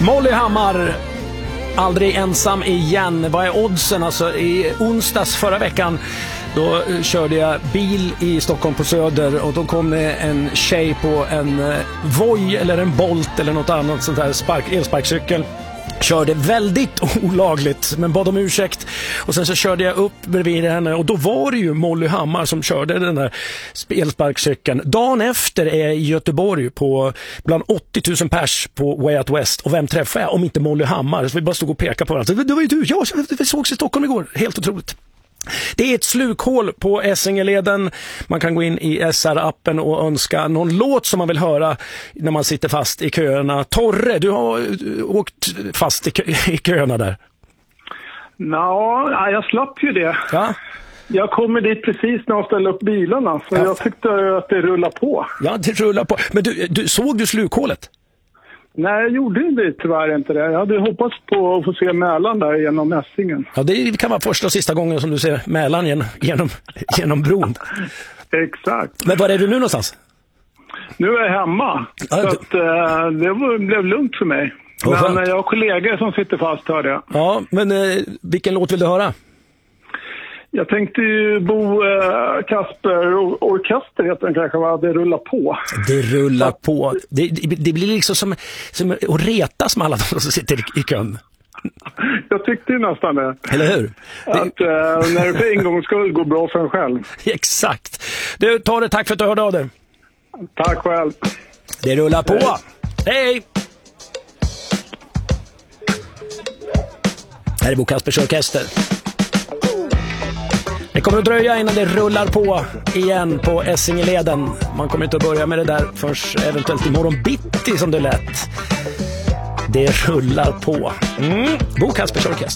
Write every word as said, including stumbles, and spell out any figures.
Molly Hammar, aldrig ensam igen. Vad är oddsen? Alltså, i onsdags förra veckan då körde jag bil i Stockholm på Söder och då kom det en tjej på en eh, Voi eller en Bolt eller något annat sånt här spark, elsparkcykel. Körde väldigt olagligt men bad om ursäkt och sen så körde jag upp bredvid henne och då var det ju Molly Hammar som körde den där elsparkcykeln. Dagen efter är jag i Göteborg på bland åttio tusen pers på Way Out West och vem träffar jag om inte Molly Hammar? Så vi bara stod och pekade på varandra. Det var ju du, ja, vi sågs i Stockholm igår. Helt otroligt. Det är ett slukhål på Essingeleden. Man kan gå in i S R-appen och önska någon låt som man vill höra när man sitter fast i köerna. Torre, du har åkt fast i, kö- i köerna där. Nå, jag slapp ju det. Ja. Jag kommer dit precis när jag ställer upp bilarna. Så Ja. jag tyckte att det rullar på. Ja, det rullar på. Men du, du såg du slukhålet? Nej, jag gjorde det tyvärr inte det. Jag hade hoppats på att få se Mälaren där genom Essingen. Ja, det kan vara första och sista gången som du ser Mälaren genom, genom, genom bron. Exakt. Men var är du nu någonstans? Nu är jag hemma. Ja, så du... att, uh, det var, blev lugnt för mig. Oh, men skönt. jag har kollegor som sitter fast, hörde jag. Ja, men eh, vilken låt vill du höra? Jag tänkte ju Bo eh, Kasper och orkester heter den kanske, va? Det rullar på. Det rullar på. Det, det, det blir liksom som, som att retas med alla de som sitter i, i kön. Jag tyckte ju nästan det. Eller hur? Att eh, när det för en gång skulle gå bra för en själv. Exakt. Du, ta det. Tack för att du hörde av dig. Tack själv. Det rullar på. Hej! Hej! Här är Bo Kaspers orkester. Det kommer att dröja innan det rullar på igen på Essingeleden. Man kommer inte att börja med det där först eventuellt imorgon bitti som det lät. Det rullar på. Mm. Bo Kaspers orkester.